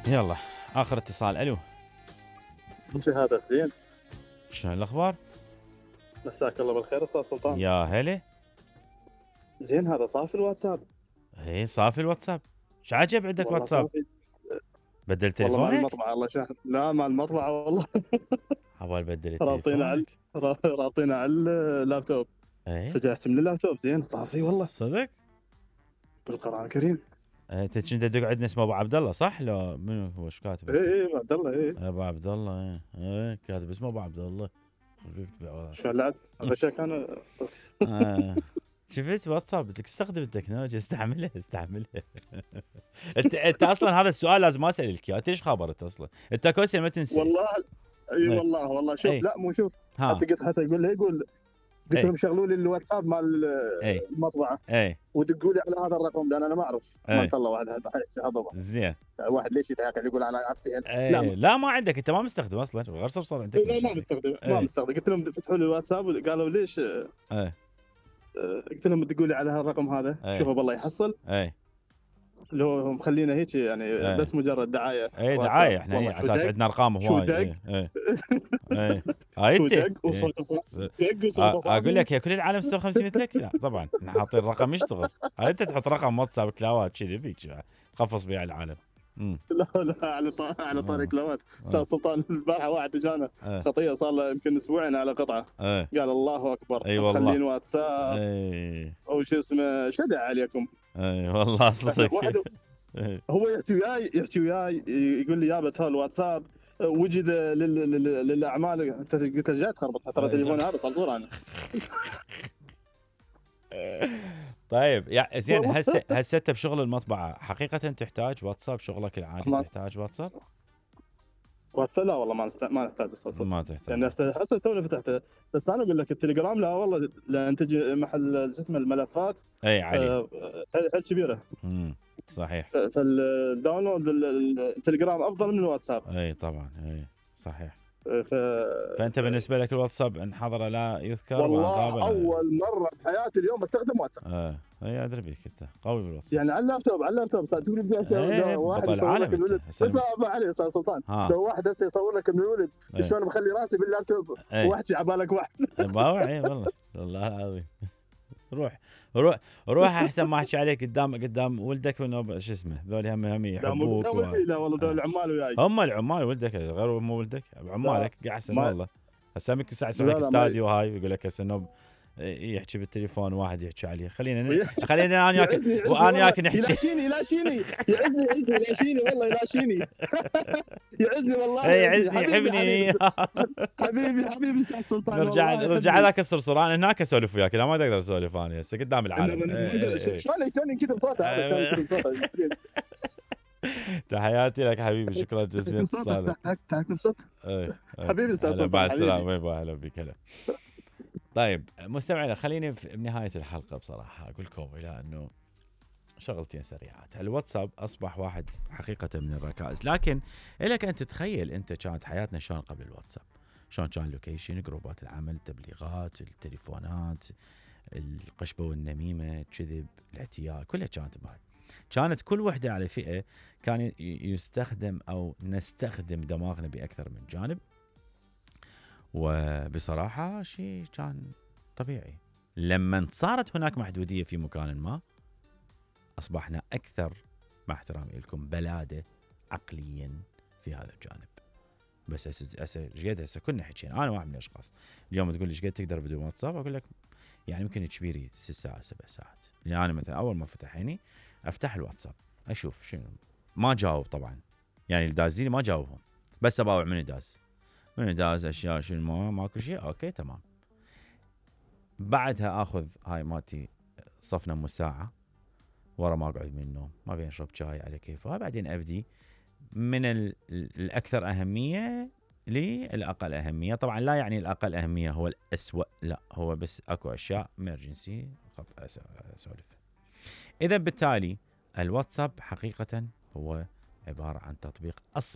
يلا اخر اتصال. الو، في هذا زين. شلون الاخبار؟ مساك الله بالخير استاذ سلطان. يا هلا. زين هذا صافي الواتساب. اي صافي الواتساب. ايش عجب عندك والله واتساب؟ صافي. بدل والله مال تليفونك؟ المطبعه الله شاهد. لا مال المطبعه والله. عبال بدل رابطينا على تليفونك. رابطينا على اللابتوب. اي سجلت من اللابتوب زين صافي والله صدق؟ بالقران الكريم. انت كنت تقعد اسمه ابو عبد الله صح؟ لو منو هو ايش كاتب؟ اي عبد الله اي. ابو عبد الله. اي كاتب اسمه ابو عبد الله. شو لعد غشك كان استاذ. شفت واتساب قلت لك استخدم التكنولوجيا، استعملها. انت اصلا هذا السؤال لازم اسالك اياه، انت ليش خابرت اصلا؟ انت كويس ما تنسى. والله اي إيه. والله شوف إيه. لا مو شوف. ها. حتى يقول لي قلت إيه. لهم شغلوا لي الواتساب مال اي المطبعه اي ودقوا لي على هذا الرقم لان انا ما اعرف. إيه. ما الله واحد هذا زين. واحد ليش يتعاقد يقول انا افتح. لا ما عندك، انت ما مستخدم اصلا غير صار عندك. لا ما مستخدم ما مستخدم. قلت لهم فتحوا لي الواتساب قالوا ليش. قلت لهم تقولوا لي على هالرقم هذا. شوفوا بالله يحصل. لو مخلينا هيك يعني بس مجرد دعايه. دعايه احنا على اساس عندنا ارقام هواي. شو دق وصوته صافي. اقول لك يا كل العالم 56 مثلك. لا طبعا احنا حاطين رقم يشتغل. انت تحط رقم واتساب كلاوات كذي فيك تخفص بيه العالم. لا على طاري كلاوات استاذ سلطان. البارحه واحد اجانا خطيه صار له يمكن اسبوعين على قطعه. قال الله اكبر مخلين واتساب او شو اسمه شدع عليكم. اي والله صدق. هو يحكي وياي يقول لي يابا ترى الواتساب وجد للاعمال. انت جاي تخربط ترى تليفون هذا صار انا. طيب يا زين هسه انت بشغل المطبعه حقيقه تحتاج واتساب؟ شغلك العادي تحتاج واتساب؟ واتساب لا والله ما نحتاج اصلا. ما تحتاج يعني هسه تونا فتحته. بس انا اقول لك التليجرام لا والله لان تجي محل شو اسمه الملفات. اي علي حيل كبيره. صحيح. فالداونلود التليجرام افضل من الواتساب. اي طبعا اي صحيح. فانت بالنسبه لك الواتساب انحضر لا يذكر. والله اول مره بحياتي اليوم استخدم واتساب. اي ادري بيك انت قوي بالواتساب. يعني على اللابتوب تقول لي واحد يصور لك الولد. ما عليه استاذ سلطان. لو واحد هسه يصور لك الولد شلون مخلي راسي باللابتوب واحكي على بالك واحد. باوعي والله العظيم. روح احسن ما احكي عليك قدام ولدك انه شو اسمه ذول هم يحبوك. لا والله ذول العمال وياي. هم العمال ولدك غير مو ولدك عمالك احسن والله. هسه يمكن ساعه يسوي لك استاديو وهاي ويقول لك هسه انه يحكي بالتليفون واحد يحكي عليه. خلينا انا وياك وانا وياك نحكي. يلاشيني يعزني والله يلاشيني. يعزني والله يعزني يحبني. حبيبي استاذ سلطان. نرجع ذاك الصرصران هناك اسولف وياك. لا ما تقدر اسولف انا هسه قدام العالم. شلون ينكتب صوته هذا. تحياتي لك حبيبي شكرا جزيلا. تكتب صوت حبيبي استاذ سلطان. بعد السلامه. اهلا بك. هلا. طيب مستمعينا خليني بنهايه الحلقه بصراحه اقول لكم الى انه شغلتين سريعات. الواتساب اصبح واحد حقيقه من الركائز، لكن لك ان تتخيل انت كانت حياتنا شلون قبل الواتساب؟ شلون كان اللوكيشن، جروبات العمل، التبليغات، التليفونات، القشبه والنميمه، الكذب، الاعتياء، كلها كانت بهاي. كانت كل وحده على فئه كان يستخدم او نستخدم دماغنا باكثر من جانب، وبصراحه شيء كان طبيعي. لما صارت هناك محدوديه في مكان ما اصبحنا اكثر مع احترامي لكم بلاده عقليا في هذا الجانب. بس هسه هسه كنا حكينا انا واحد من الاشخاص اليوم تقول لي ايش قد تقدر بدون واتساب؟ اقول لك يعني يمكن كبيري 6 ساعات 7 ساعات. يعني انا مثلا اول ما فتح عيني افتح الواتساب اشوف شنو، ما جاوب طبعا، يعني الدازين ما جاوبهم، بس اباوع من داز اشياء شنو ماكو شيء اوكي تمام. بعدها اخذ هاي مالتي صفنا نص ساعه ورا ما اقعد من النوم، ما بين اشرب شاي على كيفه، بعدين ابدي من الاكثر اهميه للاقل اهميه. طبعا لا يعني الاقل اهميه هو الاسوأ، لا هو بس اكو اشياء امرجنسي اسولف. اذا بالتالي الواتساب حقيقه هو عباره عن تطبيق